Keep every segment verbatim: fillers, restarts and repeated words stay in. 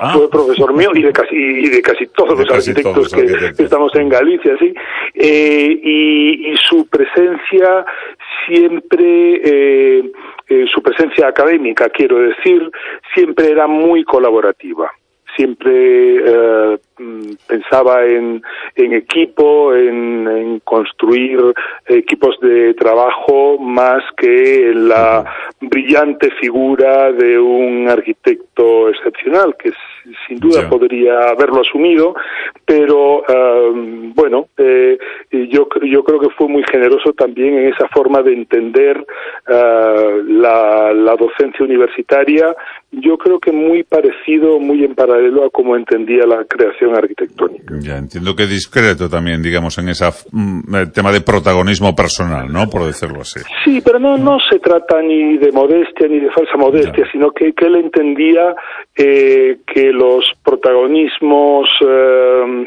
ah. fue profesor mío y de casi y de casi todos de los casi arquitectos todos, que, arquitectos que estamos en Galicia, sí. Eh, y, y su presencia siempre, eh, eh, su presencia académica, quiero decir, siempre era muy colaborativa. Siempre eh, pensaba en, en equipo, en, en construir equipos de trabajo más que en la brillante figura de un arquitecto excepcional, que sin duda yeah. podría haberlo asumido, pero eh, bueno, eh, yo, yo creo que fue muy generoso también en esa forma de entender eh, la, la docencia universitaria. Yo creo que muy parecido, muy en paralelo a cómo entendía la creación arquitectónica. Ya, entiendo que discreto también, digamos, en ese mm, tema de protagonismo personal, ¿no? Por decirlo así. Sí, pero no, no se trata ni de modestia ni de falsa modestia, ya. sino que, que él entendía eh, que los protagonismos, eh,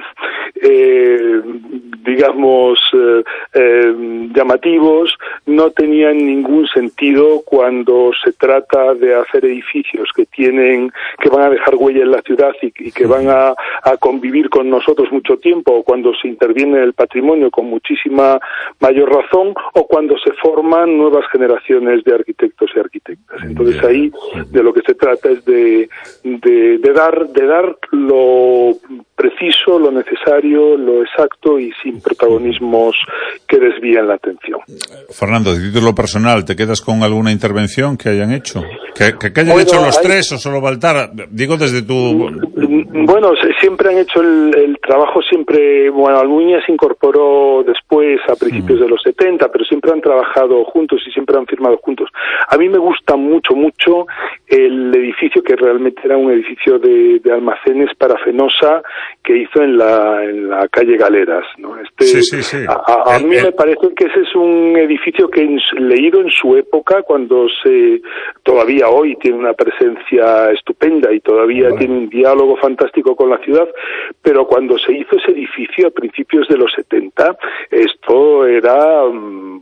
eh, digamos, eh, eh, llamativos, no tenían ningún sentido cuando se trata de hacer edificios que tienen, que van a dejar huella en la ciudad y, y que van a, a convivir con nosotros mucho tiempo, o cuando se interviene en el patrimonio con muchísima mayor razón, o cuando se forman nuevas generaciones de arquitectos y arquitectas. Entonces ahí de lo que se trata es de, de, de dar, de dar lo preciso, lo necesario, lo exacto y sin protagonismos que desvíen la atención. Fernando, de título personal, ¿te quedas con alguna intervención que hayan hecho? ¿Que, que, que hayan bueno, hecho los hay... tres o solo Baltar? Digo desde tu... Bueno, siempre han hecho el, el trabajo, siempre, bueno, Almuña se incorporó después, a principios mm. de los setenta, pero siempre han trabajado juntos y siempre han firmado juntos. A mí me gusta mucho, mucho el edificio, que realmente era un edificio de, de almacenes para Fenosa, que hizo en la, en la calle Galeras, ¿no? Este, sí, sí, sí. A, a, a el, mí el... me parece que ese es un edificio que, en, leído en su época, cuando se, todavía hoy tiene una presencia estupenda y todavía vale. tiene un diálogo fantástico con la ciudad, pero cuando se hizo ese edificio a principios de los setenta, esto era um,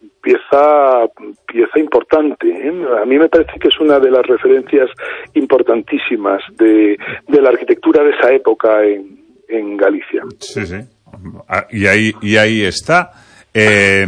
pieza pieza importante, ¿eh? A mí me parece que es una de las referencias importantísimas de, de la arquitectura de esa época en, en Galicia. Sí, sí. Y ahí, y ahí está, eh,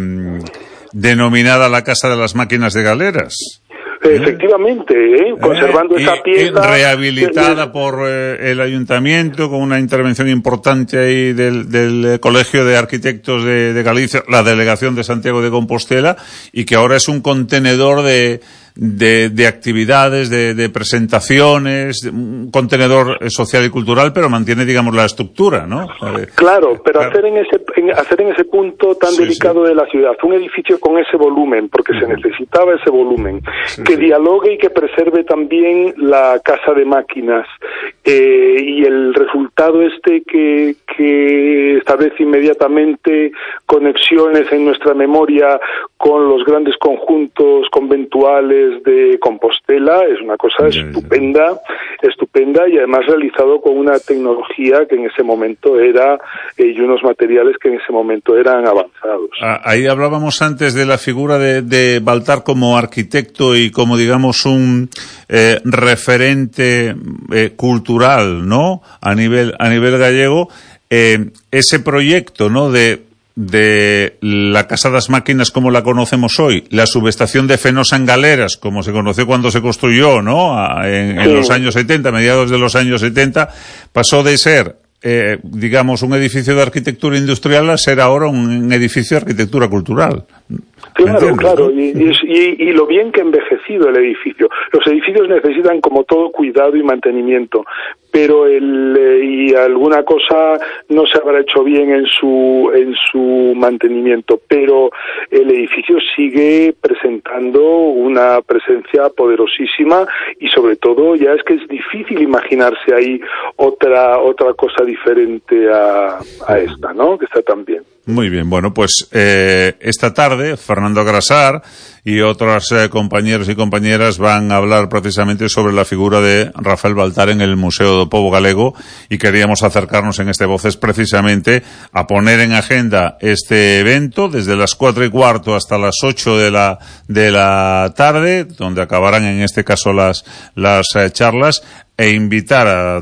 denominada la Casa de las Máquinas de Galeras. Efectivamente, ¿eh? conservando eh, esa y, pieza. Rehabilitada que... por eh, el ayuntamiento, con una intervención importante ahí del, del Colegio de Arquitectos de, de Galicia, la Delegación de Santiago de Compostela, y que ahora es un contenedor de, de, de actividades, de, de presentaciones, un contenedor social y cultural, pero mantiene, digamos, la estructura, ¿no? Claro, pero claro. hacer en ese en, hacer en ese punto tan sí, delicado sí. de la ciudad un edificio con ese volumen, porque uh-huh. se necesitaba ese volumen, sí, que sí. dialogue y que preserve también la casa de máquinas, eh, y el resultado este que, que establece inmediatamente conexiones en nuestra memoria con los grandes conjuntos conventuales de Compostela, es una cosa yeah, estupenda, yeah. estupenda, y además realizado con una tecnología que en ese momento era, eh, y unos materiales que en ese momento eran avanzados. Ah, ahí hablábamos antes de la figura de, de Baltar como arquitecto y como, digamos, un eh, referente eh, cultural, ¿no?, a nivel, a nivel gallego. Eh, ese proyecto, ¿no?, de de la Casa das Máquinas como la conocemos hoy, la subestación de Fenosa en Galeras, como se conoció cuando se construyó, ¿no?, en, en sí. los años setenta, mediados de los años setenta, pasó de ser, eh, digamos, un edificio de arquitectura industrial a ser ahora un edificio de arquitectura cultural. Claro, claro, y, y, y lo bien que ha envejecido el edificio. Los edificios necesitan, como todo, cuidado y mantenimiento, pero el eh, y alguna cosa no se habrá hecho bien en su en su mantenimiento, pero el edificio sigue presentando una presencia poderosísima, y sobre todo ya es que es difícil imaginarse ahí otra otra cosa diferente a, a esta, ¿no?, que está tan bien. Muy bien, bueno, pues eh, esta tarde Fernando Grasar y otros eh, compañeros y compañeras van a hablar precisamente sobre la figura de Rafael Baltar en el Museo do Pobo Galego, y queríamos acercarnos en este Voces precisamente a poner en agenda este evento desde las cuatro y cuarto hasta las ocho de la de la tarde, donde acabarán en este caso las las eh, charlas, e invitar a